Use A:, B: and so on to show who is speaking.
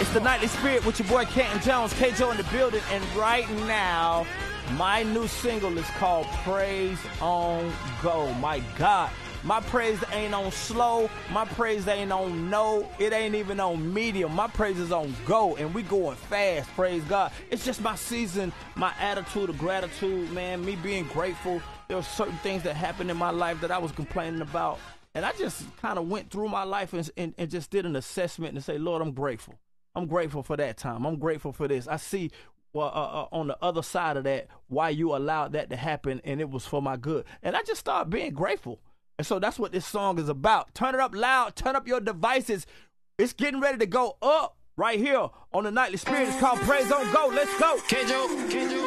A: the Nightly Spirit with your boy Canton Jones, KJO in the building, and right now, my new single is called Praise on Go. My God, my praise ain't on slow, my praise ain't on no, it ain't even on medium. My praise is on go, and we going fast, praise God. It's just my season, my attitude of gratitude, man, me being grateful. There were certain things that happened in my life that I was complaining about, and I just kind of went through my life and just did an assessment and say, Lord, I'm grateful. I'm grateful for that time. I'm grateful for this. I see on the other side of that why you allowed that to happen, and it was for my good. And I just started being grateful. And so that's what this song is about. Turn it up loud. Turn up your devices. It's getting ready to go up right here on the Nightly Spirit. It's called Praise on Go. Let's go.
B: KJO.